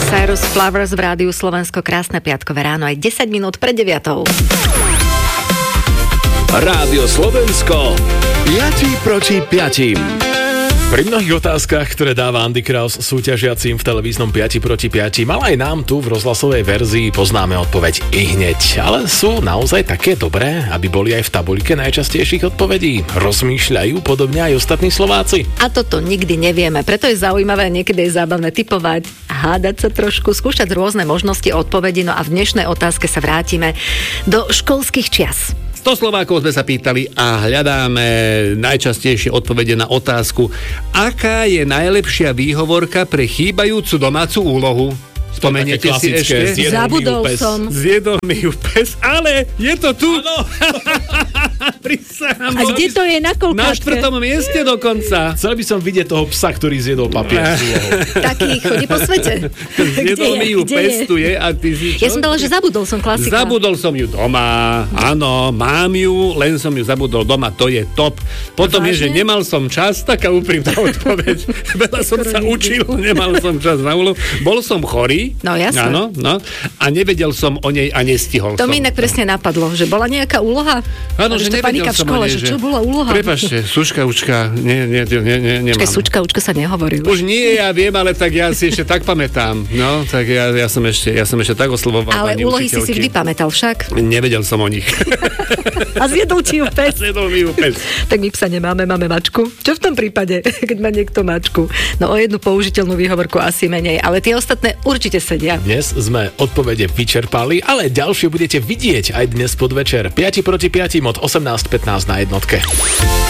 Cyrus Flowers v rádiu Slovensko. Krásne piatkové ráno, aj 10 minút pred 9. Rádio Slovensko 5 proti 5. Pri mnohých otázkach, ktoré dáva Andy Kraus súťažiacím v televíznom 5 proti 5, ale aj nám tu v rozhlasovej verzii poznáme odpoveď i hneď. Ale sú naozaj také dobré, aby boli aj v tabuľke najčastejších odpovedí? Rozmýšľajú podobne aj ostatní Slováci? A toto nikdy nevieme, preto je zaujímavé, niekedy je zábavné tipovať, hádať sa trošku, skúšať rôzne možnosti odpovedí. No a v dnešnej otázke sa vrátime do školských čias. 100 Slovákov sme sa pýtali a hľadáme najčastejšie odpovede na otázku, aká je najlepšia výhovorka pre chýbajúcu domácu úlohu. Spomeniete si ešte? Zabudol som. Zjedol mi ju pes, ale je to tu. A kde to je na kolkátke? Na 4. mieste dokonca. Chcel by som vidieť toho psa, ktorý zjedol papier. Taký chodí po svete. Zjedol mi ju pestuje a ty si čo? Ja som dala, že zabudol som, klasika. Zabudol som ju doma, áno, mám ju, len som ju zabudol doma, to je top. Potom je, že nemal som čas, taká úprimná odpoveď. Veľa som sa učil, nemal som čas na úlohu. Bol som chorý. No jasne. Áno, no. A nevedel som o nej a nestihol to som. To mi inak presne napadlo, že bola nejaká úloha. Áno, že nevedel som škole, o nej, že čo bola úloha? Prepáčte, suška, učka, nemám. Počkaj, sučka, učka sa nehovorilo. Už nie, ja viem, ale tak ja si ešte tak pamätám. No, tak ja som ešte tak oslovoval ale pani úlohy učiteľky. Si vždy pamätal však? Nevedel som o nich. A zjedol ti ju pes? Zjedol mi ju pes. Tak my psa nemáme, máme mačku. Čo v tom prípade, keď má niekto mačku? No o jednu použiteľnú výhovorku asi menej, ale tie ostatné určite sedia. Dnes sme odpovede vyčerpali, ale ďalšie budete vidieť aj dnes podvečer. 5 proti 5 od 18:15 na jednotke.